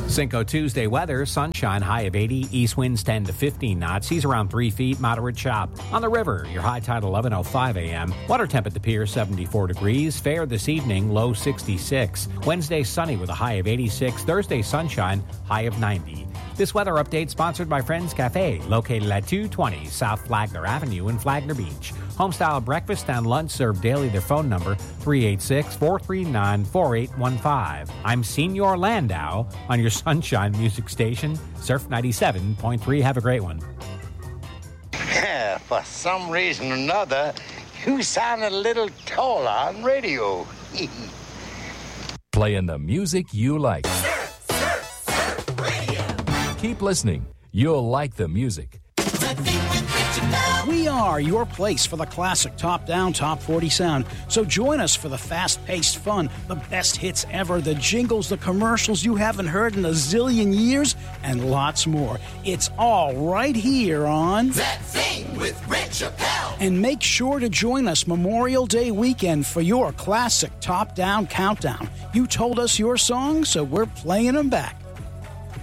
Cinco Tuesday weather, sunshine, high of 80, east winds 10 to 15 knots, seas around 3 feet, moderate chop. On the river, your high tide 11:05 a.m. Water temp at the pier 74 degrees, fair this evening, low 66. Wednesday sunny with a high of 86, Thursday sunshine, high of 90. This weather update sponsored by Friends Cafe, located at 220 South Flagler Avenue in Flagler Beach. Homestyle breakfast and lunch served daily. Their phone number, 386-439-4815. I'm Senior Landau on your Sunshine Music Station, Surf 97.3. Have a great one. Yeah, for some reason or another, you sound a little taller on radio. Playing the music you like. Surf Radio. Keep listening. You'll like the music. We are your place for the classic top-down, top 40 sound. So join us for the fast-paced fun, the best hits ever, the jingles, the commercials you haven't heard in a zillion years, and lots more. It's all right here on That Thing with Rich Chappelle. And make sure to join us Memorial Day weekend for your classic top-down countdown. You told us your song, so we're playing them back.